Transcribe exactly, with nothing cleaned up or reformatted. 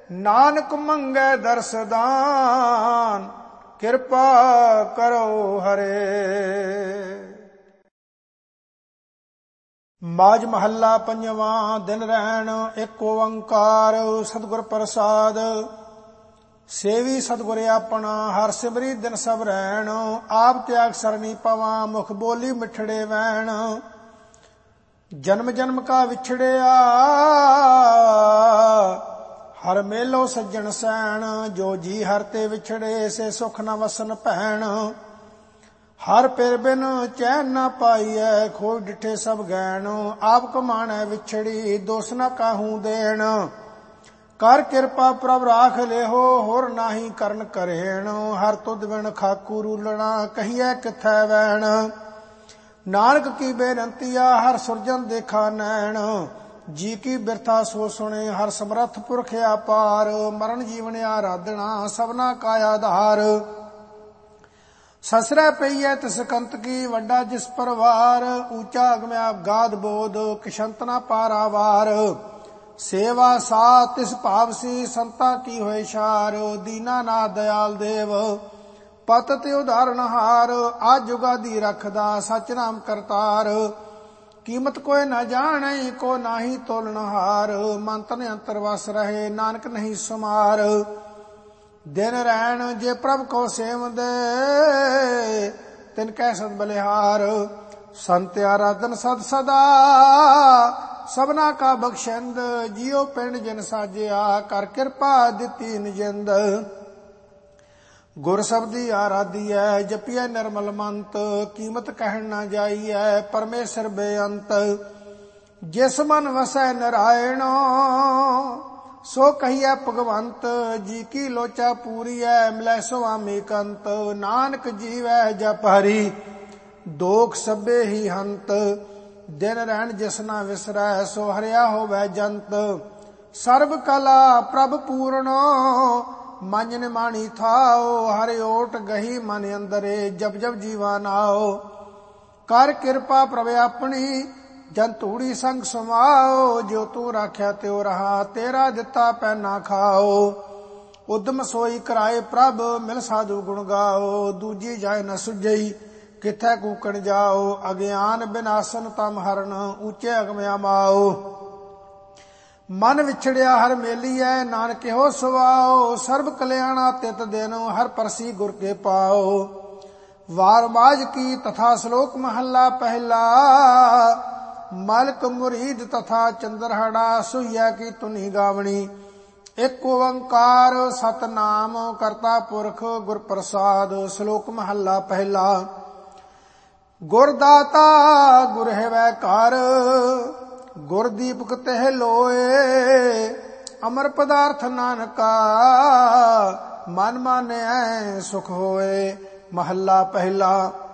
ਨਾਨਕ ਮੰਗੈ ਦਰਸ ਦਾਨ, ਕਿਰਪਾ ਕਰੋ ਹਰੇ। ਮਾਝ ਮਹੱਲਾ ਪੰਜਵਾਂ। ਦਿਨ ਰਹਿਣ ਇੱਕ ਓੰਕਾਰ, ਸਤਿਗੁਰ ਪ੍ਰਸਾਦ। ਸੇਵੀ ਸਤਿਗੁਰ ਆਪਣਾ, ਹਰ ਸਿਮਰੀ ਦਿਨ ਸਭ ਰਹਿਣ। ਆਪ ਤਿਆਗ ਸਰਨੀ ਪਵਾਂ, ਮੁਖ ਬੋਲੀ ਮਿਠੜੇ ਵੈਣ। ਜਨਮ ਜਨਮ ਕਾ ਵਿਛੜਿਆ, ਹਰ ਮੇਲੋ ਸੱਜਣ ਸੈਣ। ਜੋ ਜੀ ਹਰ ਤੇ ਵਿਛੜੇ, ਸੇ ਸੁਖ ਨ ਵਸਨ ਭੈਣ। ਹਰ ਪਿਰ ਬਿਨ ਚੈਨ ਨ ਪਾਈਐ, ਖੋਜ ਡਿਠੇ ਸਭ ਗੈਣ। ਆਪ ਕਮਾਣੈ ਵਿਛੜੀ, ਦੋਸ ਨ ਕਾਹੂ ਦੇਣ। ਕਰ ਕਿਰਪਾ ਪ੍ਰਭ ਰਾਖ ਲਿਹੋ, ਹੋਰ ਨਾਹੀ ਕਰਨ ਕਰੇਣ। ਹਰ ਤੁਧ ਬਿਨ ਖਾਕੂ ਰੂਲਣਾ, ਕਹੀਐ ਕਿਥੈ ਵੈਣ। ਨਾਨਕ ਕੀ ਬੇਨੰਤੀਆ, ਹਰ ਸੁਰਜਨ ਦੇਖਾ ਨੈਣ। ਜੀ ਕੀ ਬਿਰਥਾ ਸੋ ਸੁਣੇ, ਹਰ ਸਮਰੱਥ ਪੁਰਖ ਅਪਾਰ। ਮਰਨ ਜੀਵਨ ਆਰਾਧਨਾ, ਸਭਨਾ ਕਾ ਆਧਾਰ। ਸਸਰੈ ਪਈਐ ਤਿਸ ਕੰਤ ਕੀ, ਵੱਡਾ ਜਿਸ ਪਰਵਾਰ। ਊਚਾ ਅਗਮ ਅਗਾਧ ਬੋਧ, ਕਿਸ਼ੰਤ ਨ ਪਾਰਾਵਾਰ। ਸੇਵਾ ਸਾ ਤਿਸ ਭਾਵਸੀ, ਸੰਤਾ ਕੀ ਹੋਏ ਸ਼ਾਰ। ਦੀਨਾ ਨਾਥ ਦਇਆਲ ਦੇਵ, ਪਤਿਤ ਉਦਾਹਰਨਹਾਰ। ਆਜ ਜੁਗਾਦੀ ਰਖਦਾ, ਸਚ ਨਾਮ ਕਰਤਾਰ। ਕੀਮਤ ਕੋਇ ਨ ਜਾਣੈ, ਕੋ ਨਾਹੀ ਤੋਲਨਹਾਰ। ਮਨ ਤਨ ਅੰਤਰ ਵਸ ਰਹੇ, ਨਾਨਕ ਨਹੀਂ ਸੁਮਾਰ। ਦਿਨ ਰਹਿਣ ਜੇ ਪ੍ਰਭ ਕੋ ਸੇਵਦੇ, ਤਿਨ ਕੈ ਸਦ ਬਲਿਹਾਰ। ਸੰਤ ਆਰਾਧਨ ਸਦ ਸਦਾ, ਸਭਨਾ ਕਾ ਬਖਸ਼ੰਦ। ਜਿਉ ਪਿੰਡ ਜਿਨ ਸਾਜਿਆ, ਕਰ ਕਿਰਪਾ ਦਿੱਤੀ ਨਿਜਿੰਦ। ਗੁਰ ਸਬਦੀ ਆਰਾਧੀਐ, ਜਪੀਐ ਨਿਰਮਲ ਮੰਤ। ਕੀਮਤ ਕਹਿਣ ਨਾ ਜਾਈਐ, ਪਰਮੇਸ਼ਰ ਬੇਅੰਤ। ਜਿਸ ਮਨ ਵਸੈ ਨਰਾਇਣ, ਸੋ ਕਹੀਐ ਭਗਵੰਤ। ਜੀ ਕੀ ਲੋਚਾ ਪੂਰੀਐ, ਮਿਲੈ ਸੁਆਮੀ ਕੰਤ। ਨਾਨਕ ਜੀਵੈ ਜਪ ਹਰੀ, ਦੋਖ ਸਭੇ ਹੀ ਹੰਤ। ਦਿਨ ਰਹਿਣ ਜਿਸ ਨਾ ਵਿਸਰੈ, ਸੋ ਹਰਿਆ ਹੋਵੈ ਜੰਤ। ਸਰਬ ਕਲਾ ਪ੍ਰਭ ਪੂਰਨ, ਮਨ ਨਿਮਾਣੀ ਥਾਓ। ਹਰਿ ਓਟ ਗਹੀ ਮਨ ਅੰਦਰੇ, ਜਪ ਜਪ ਜੀਵਾ ਨਾਓ। ਕਰ ਕਿਰਪਾ ਪ੍ਰਭ ਆਪਣੀ, ਜਨ ਧੂੜੀ ਸੰਗ ਸਮਾਓ। ਜੋ ਤੂੰ ਰਾਖਿਆ ਤਿਉ ਰਹਾ, ਤੇਰਾ ਦਿੱਤਾ ਪੈ ਨਾ ਖਾਓ। ਉਦਮ ਸੋਈ ਕਰਾਏ ਪ੍ਰਭ, ਮਿਲ ਸਾਧੂ ਗੁਣ ਗਾਓ। ਦੂਜੀ ਜਾਇ ਨ ਸੁਝਈ, ਕਿਥੈ ਕੂਕਣ ਜਾਓ। ਅਗਿਆਨ ਬਿਨਾਸਨ ਤਮ ਹਰਨ, ਉੱਚੇ ਅਗਮ ਅਮਾਓ। ਮਨ ਵਿਛੜਿਆ ਹਰ ਮੇਲੀਐ, ਨਾਨਕ ਇਹੋ ਸੁਆਓ। ਸਰਬ ਕਲਿਆਣਾ ਤਿਤ ਦਿਨ, ਹਰ ਪਰਸੀ ਗੁਰ ਕੇ ਪਾਓ। ਵਾਰ ਮਾਝ ਕੀ ਤਥਾ ਸ਼ਲੋਕ ਮਹੱਲਾ ਪਹਿਲਾ। ਮਲਕ ਮੁਰੀਦ ਤਥਾ ਚੰਦਰਹੜਾ, ਸੁਈਐ ਕੀ ਧੁਨੀ ਗਾਵਣੀ। ਇੱਕ ਓੰਕਾਰ ਸਤਨਾਮ ਕਰਤਾ ਪੁਰਖ, ਗੁਰ ਪ੍ਰਸਾਦ। ਸ਼ਲੋਕ ਮਹੱਲਾ ਪਹਿਲਾ। ਗੁਰ ਦਾਤਾ ਗੁਰ ਹੈਵੈ ਘਰ, ਗੁਰ ਦੀਪਕ ਤਹਿ ਲੋਏ। ਅਮਰ ਪਦਾਰਥ ਨਾਨਕਾ, ਮਨ ਮਾਨਿਐ ਸੁਖ ਹੋਏ। ਮਹੱਲਾ ਪਹਿਲਾ।